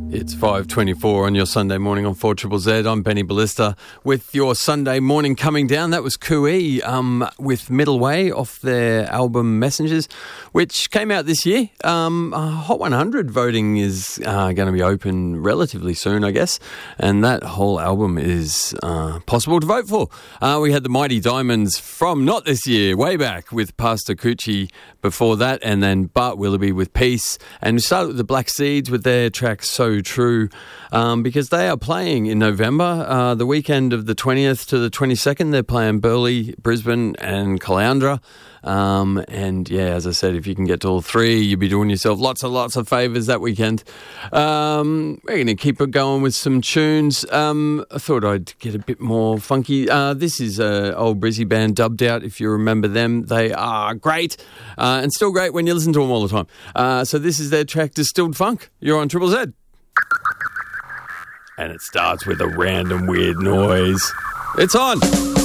It's 5:24 on your Sunday morning on 4ZZZ. I'm Benny Ballista with your Sunday morning coming down. That was Kui with Middle Way off their album Messengers, which came out this year. Hot 100 voting is going to be open relatively soon, I guess, and that whole album is possible to vote for. We had the Mighty Diamonds from not this year, way back, with Pastor Coochie before that, and then Bart Willoughby with Peace. And we started with the Black Seeds with their track So True, because they are playing in November, the weekend of the 20th to the 22nd. They're playing Burleigh, Brisbane and Caloundra. And yeah, as I said, if you can get to all three, you'll be doing yourself lots of favours that weekend. We're going to keep it going with some tunes. I thought I'd get a bit more funky. This is an old Brizzy band, Dubbed Out, if you remember them. They are great, and still great when you listen to them all the time. So this is their track, Distilled Funk. You're on Triple Z. And it starts with a random weird noise. It's on!